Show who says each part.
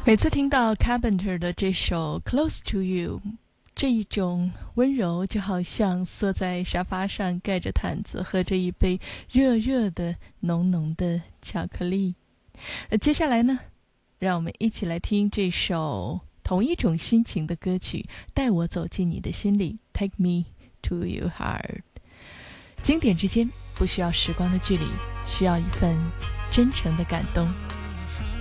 Speaker 1: 每次听到 Carpenter 的这首 Close to You， 这一种温柔就好像缩在沙发上盖着毯子喝着一杯热热的浓浓的巧克力。接下来呢，让我们一起来听这首同一种心情的歌曲，带我走进你的心里， Take me to your heart。 经典之间不需要时光的距离，需要一份真诚的感动。